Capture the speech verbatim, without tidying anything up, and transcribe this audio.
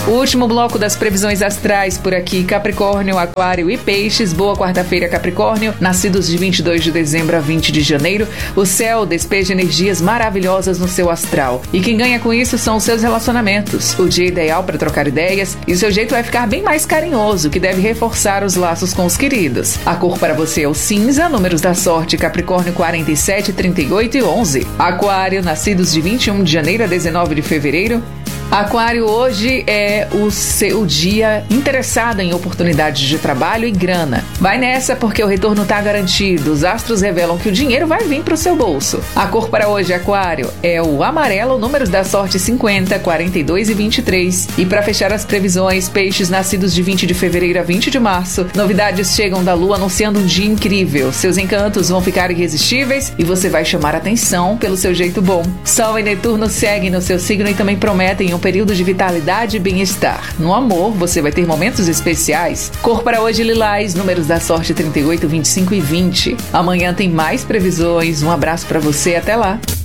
O último bloco das previsões astrais por aqui: Capricórnio, Aquário e Peixes. Boa quarta-feira, Capricórnio, nascidos de vinte e dois de dezembro a vinte de janeiro. O céu despeja energias maravilhosas no seu astral. E quem ganha com isso são os seus relacionamentos. O dia ideal para trocar ideias e o seu jeito vai ficar bem mais carinhoso, que deve reforçar os laços com os queridos. A cor para você é o cinza, números da sorte: Capricórnio quarenta e sete, trinta e oito e onze. Aquário, nascidos de vinte e um de janeiro a dezenove de fevereiro. Aquário, hoje é o seu dia interessado em oportunidades de trabalho e grana. Vai nessa porque o retorno está garantido. Os astros revelam que o dinheiro vai vir para o seu bolso. A cor para hoje, Aquário, é o amarelo, números da sorte cinquenta, quarenta e dois e vinte e três. E para fechar as previsões, Peixes, nascidos de vinte de fevereiro a vinte de março. Novidades chegam da Lua anunciando um dia incrível. Seus encantos vão ficar irresistíveis e você vai chamar atenção pelo seu jeito bom. Sol e Netuno seguem no seu signo e também prometem um período de vitalidade e bem-estar. No amor, você vai ter momentos especiais. Cor para hoje, lilás, números da sorte trinta e oito, vinte e cinco e vinte. Amanhã tem mais previsões. Um abraço para você, até lá.